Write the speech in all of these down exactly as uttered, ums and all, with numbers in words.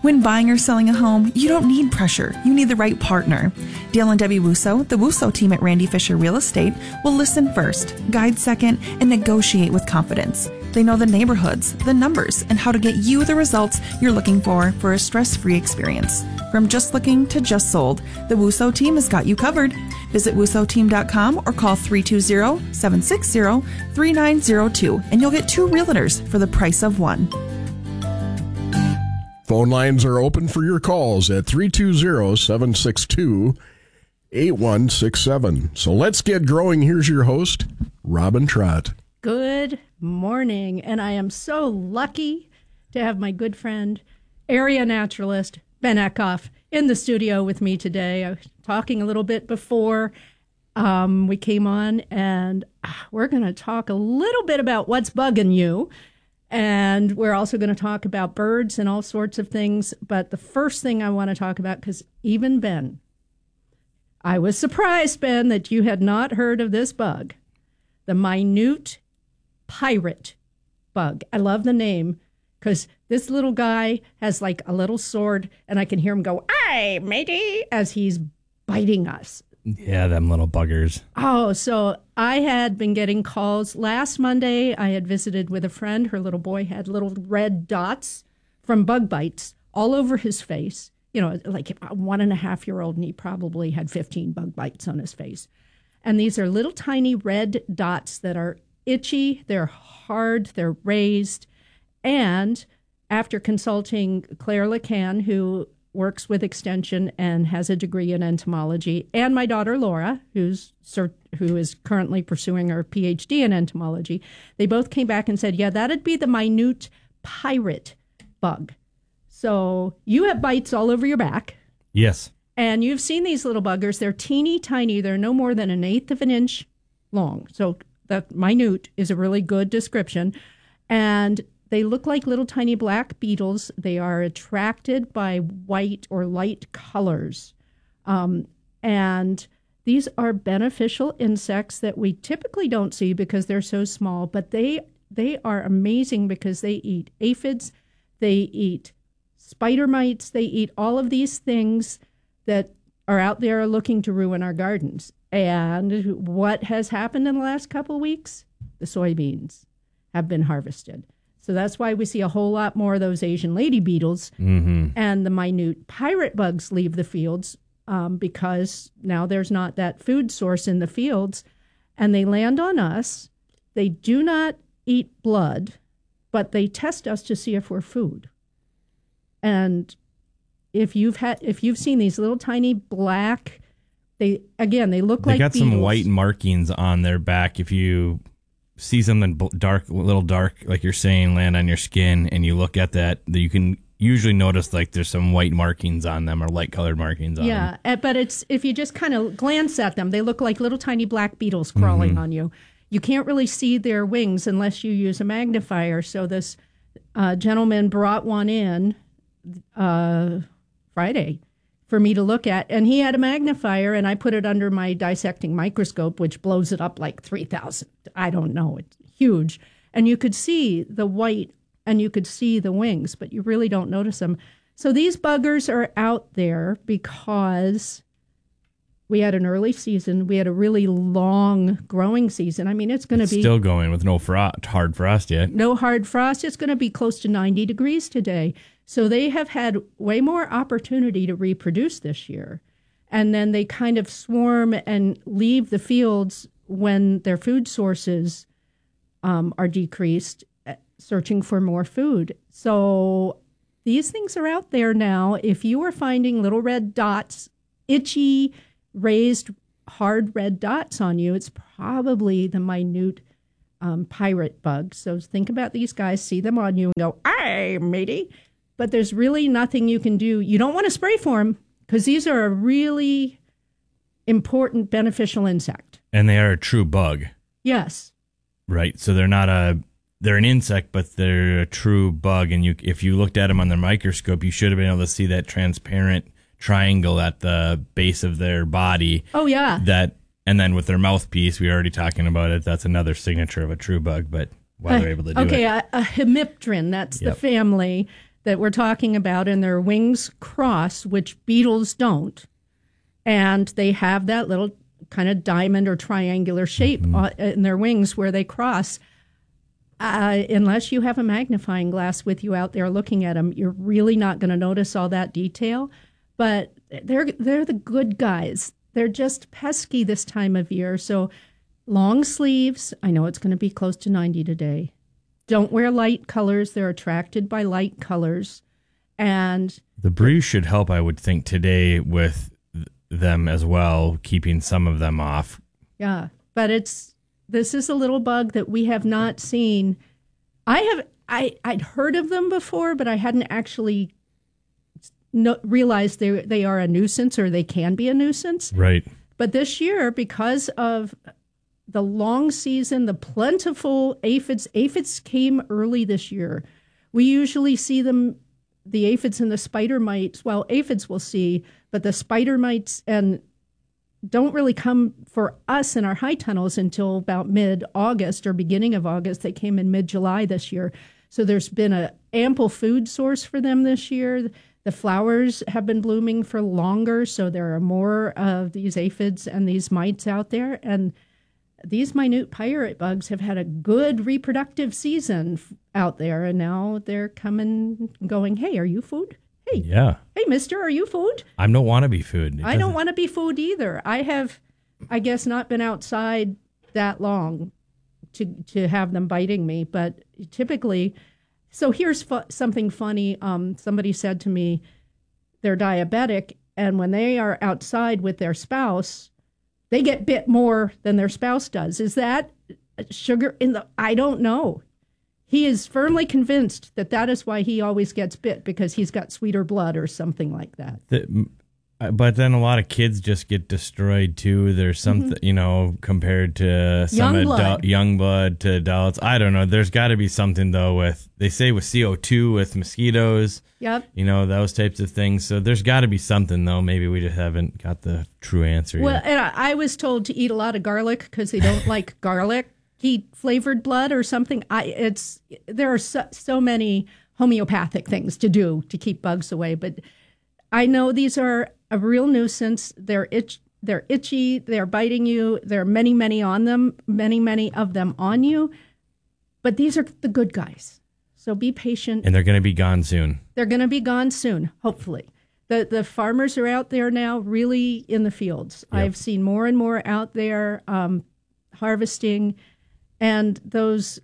When buying or selling a home, you don't need pressure. You need the right partner. Dale and Debbie Wusso, the Wusso team at Randy Fisher Real Estate, will listen first, guide second, and negotiate with confidence. They know the neighborhoods, the numbers, and how to get you the results you're looking for for a stress-free experience. From just looking to just sold, the Wusso team has got you covered. Visit wusso team dot com or call three two zero, seven six zero, three nine zero two and you'll get two realtors for the price of one. Phone lines are open for your calls at three two zero, seven six two, eight one six seven. So let's get growing. Here's your host, Robin Trott. Good morning, and I am so lucky to have my good friend, area naturalist, Ben Eckhoff, in the studio with me today. I was talking a little bit before um, we came on, and we're going to talk a little bit about what's bugging you. And we're also going to talk about birds and all sorts of things. But the first thing I want to talk about, because even Ben, I was surprised, Ben, that you had not heard of this bug, the minute pirate bug. I love the name because this little guy has like a little sword, and I can hear him go, "Aye, matey," as he's biting us. Yeah, them little buggers. Oh, so I had been getting calls. Last Monday, I had visited with a friend. Her little boy had little red dots from bug bites all over his face. You know, like a one and a half year old, and he probably had fifteen bug bites on his face. And these are little tiny red dots that are itchy, they're hard, they're raised. And after consulting Claire LeCan, who works with Extension and has a degree in entomology, and my daughter Laura, who's who is currently pursuing her P H D in entomology, they both came back and said, yeah, that'd be the minute pirate bug. So you have bites all over your back. Yes. And you've seen these little buggers. They're teeny tiny. They're no more than an eighth of an inch long. So that minute is a really good description. And they look like little tiny black beetles. They are attracted by white or light colors. Um, and these are beneficial insects that we typically don't see because they're so small. But they they are amazing because they eat aphids, they eat spider mites, they eat all of these things that are out there looking to ruin our gardens. And what has happened in the last couple of weeks? The soybeans have been harvested. So that's why we see a whole lot more of those Asian lady beetles. Mm-hmm. And the minute pirate bugs leave the fields um, because now there's not that food source in the fields. And they land on us. They do not eat blood, but they test us to see if we're food. And if you've had, if you've seen these little tiny black, they again they look they like got beetles. Some white markings on their back. If you see something dark, a little dark, like you're saying, land on your skin, and you look at that, you can usually notice like there's some white markings on them or light colored markings on yeah, them. Yeah, but it's if you just kind of glance at them, they look like little tiny black beetles crawling mm-hmm. on you. You can't really see their wings unless you use a magnifier. So this uh, gentleman brought one in uh, Friday for me to look at, and he had a magnifier, and I put it under my dissecting microscope, which blows it up like three thousand. I don't know. It's huge. And you could see the white, and you could see the wings, but you really don't notice them. So these buggers are out there because we had an early season. We had a really long growing season. I mean, it's going to be... still going with no frost, hard frost yet. No hard frost. It's going to be close to ninety degrees today. So they have had way more opportunity to reproduce this year. And then they kind of swarm and leave the fields when their food sources um, are decreased, searching for more food. So these things are out there now. If you are finding little red dots, itchy, raised, hard red dots on you, it's probably the minute um, pirate bug. So think about these guys, see them on you and go, "Aye, matey." But there's really nothing you can do. You don't want to spray for them because these are a really important beneficial insect. And they are a true bug. Yes. Right. So they're not a, they're an insect, but they're a true bug. And you, if you looked at them on the microscope, you should have been able to see that transparent triangle at the base of their body. Oh, yeah. That, and then with their mouthpiece, we were already talking about it. That's another signature of a true bug, but why uh, they're able to do okay, it. Okay, a, a hemipteran, that's yep. the family. that we're talking about, and their wings cross, which beetles don't. And they have that little kind of diamond or triangular shape mm-hmm. in their wings where they cross. Uh, unless you have a magnifying glass with you out there looking at them, you're really not going to notice all that detail. But they're they're the good guys. They're just pesky this time of year. So long sleeves. I know it's going to be close to ninety today. Don't wear light colors. They're attracted by light colors. And the breeze should help, I would think, today with them as well, keeping some of them off. Yeah, but it's this is a little bug that we have not seen. I have I I'd heard of them before, but I hadn't actually no, realized they they are a nuisance, or they can be a nuisance. Right. But this year, because of the long season, the plentiful aphids, aphids came early this year. We usually see them, the aphids and the spider mites. Well, aphids we'll see, but the spider mites and don't really come for us in our high tunnels until about mid-August or beginning of August. They came in mid-July this year. So there's been an ample food source for them this year. The flowers have been blooming for longer, so there are more of these aphids and these mites out there. And these minute pirate bugs have had a good reproductive season out there, and now they're coming going, hey, are you food? Hey, yeah. Hey, mister, are you food? I don't want to be food. It I don't want to be food either. I have, I guess, not been outside that long to to have them biting me, but typically, so here's fu- something funny. Um, somebody said to me, they're diabetic, and when they are outside with their spouse, they get bit more than their spouse does. Is that sugar in the, I don't know. He is firmly convinced that that is why he always gets bit, because he's got sweeter blood or something like that. The, but then a lot of kids just get destroyed too. There's something, mm-hmm. you know, compared to some young blood. Adult, young blood to adults. I don't know. There's got to be something though with, they say with C O two, with mosquitoes. Yep. You know, those types of things. So there's got to be something though. Maybe we just haven't got the true answer well, yet. Well, and I, I was told to eat a lot of garlic because they don't like garlic. Eat flavored blood or something. I it's there are so, so many homeopathic things to do to keep bugs away, but I know these are a real nuisance. They're itch, they're itchy. They're biting you. There are many, many on them. Many, many of them on you. But these are the good guys. So be patient. And they're going to be gone soon. They're going to be gone soon, hopefully. The the farmers are out there now, really in the fields. Yep. I've seen more and more out there um, harvesting. And those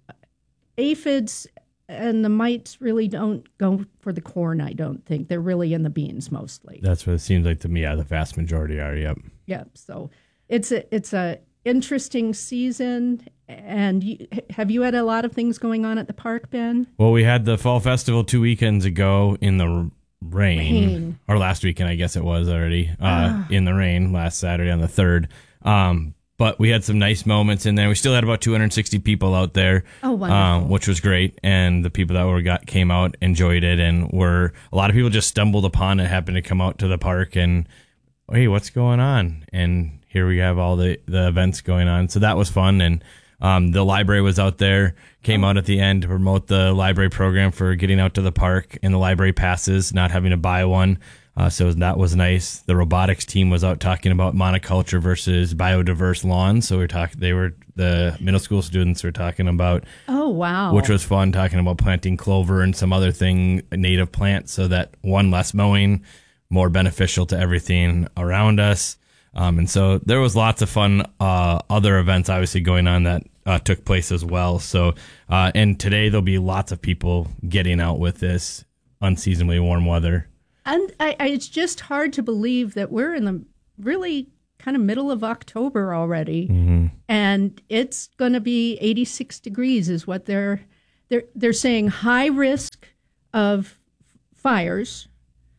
aphids and the mites really don't go for the corn, I don't think. They're really in the beans mostly. That's what it seems like to me. Yeah, the vast majority are, yep. Yep. So it's a it's a interesting season. And you, have you had a lot of things going on at the park, Ben? Well, we had the Fall Festival two weekends ago in the rain. rain. Or last weekend, I guess it was already, uh, ah. in the rain, last Saturday on the third. Um But we had some nice moments in there. We still had about two hundred sixty people out there, oh, wonderful. Um, which was great. And the people that were got came out, enjoyed it, and were a lot of people just stumbled upon it, happened to come out to the park, and hey, what's going on? And here we have all the, the events going on. So that was fun. And um, the library was out there, came out at the end to promote the library program for getting out to the park and the library passes, not having to buy one. Uh, so that was nice. The robotics team was out talking about monoculture versus biodiverse lawns. So we we're talking. They were the middle school students were talking about. Oh wow! Which was fun, talking about planting clover and some other thing, native plants, so that one, less mowing, more beneficial to everything around us. Um, and so there was lots of fun uh, other events obviously going on that uh, took place as well. So uh, and today there'll be lots of people getting out with this unseasonably warm weather. And I, I, it's just hard to believe that we're in the really kind of middle of October already, mm-hmm. and it's going to be eighty-six degrees is what they're they're they're saying. High risk of fires,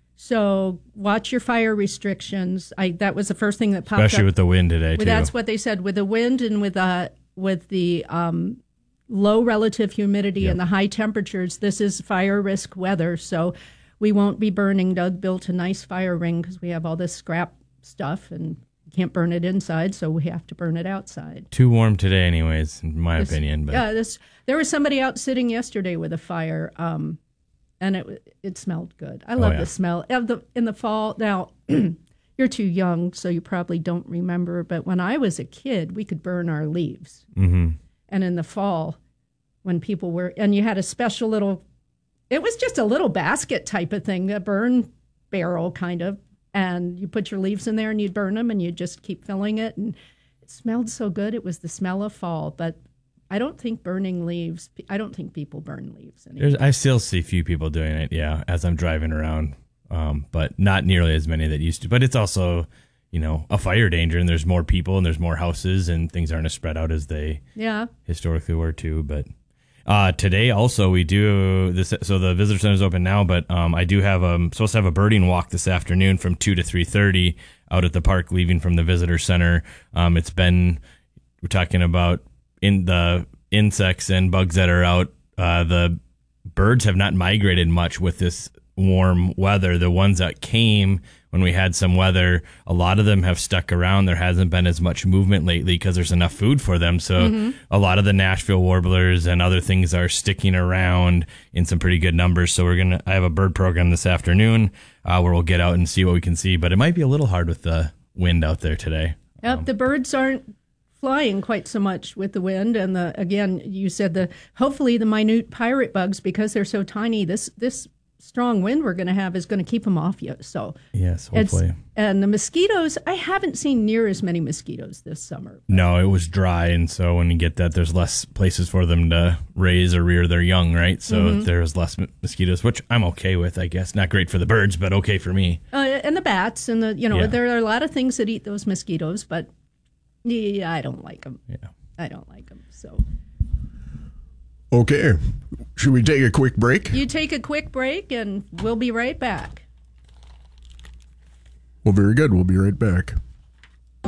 so watch your fire restrictions. I that was the first thing that popped especially up. with the wind today Well, too. that's what they said, with the wind and with uh with the um, low relative humidity yep. and the high temperatures. This is fire risk weather, so. We won't be burning. Doug built a nice fire ring because we have all this scrap stuff and you can't burn it inside, so we have to burn it outside. Too warm today anyways, in my this, opinion. But yeah, this there was somebody out sitting yesterday with a fire um, and it it smelled good. I love yeah. the smell of the in the fall. Now, you're too young, so you probably don't remember. But when I was a kid, we could burn our leaves, Mm-hmm. and in the fall, when people were, and you had a special little, it was just a little basket type of thing, a burn barrel kind of, and you put your leaves in there and you'd burn them, and you'd just keep filling it, and it smelled so good. It was the smell of fall, but I don't think burning leaves, I don't think people burn leaves anymore. There's, I still see a few people doing it, yeah, as I'm driving around, um, but not nearly as many that used to. But it's also, you know, a fire danger, and there's more people, and there's more houses, and things aren't as spread out as they Yeah. historically were too. But uh, today also we do this. So the visitor center is open now, but um, I do have um supposed to have a birding walk this afternoon from two to three thirty out at the park, leaving from the visitor center. Um, it's been we're talking about in the insects and bugs that are out. Uh, the birds have not migrated much with this warm weather. The ones that came when we had some weather, a lot of them have stuck around. There hasn't been as much movement lately because there's enough food for them. So mm-hmm. a lot of the Nashville warblers and other things are sticking around in some pretty good numbers. So we're going to, I have a bird program this afternoon uh, where we'll get out and see what we can see, but it might be a little hard with the wind out there today. Yep, um, the birds aren't flying quite so much with the wind, and the again, you said the hopefully the minute pirate bugs, because they're so tiny, this this strong wind we're going to have is going to keep them off you. So yes, hopefully. And the mosquitoes, I haven't seen near as many mosquitoes this summer. No, it was dry, and so when you get that, there's less places for them to raise or rear their young, right? So mm-hmm. there's less mosquitoes, which I'm okay with, I guess. Not great for the birds, but okay for me. Uh, and the bats, and the you know, yeah. there are a lot of things that eat those mosquitoes, but yeah, I don't like them. Yeah, I don't like them. So. Okay. Should we take a quick break? You take a quick break, and we'll be right back. Well, very good. We'll be right back.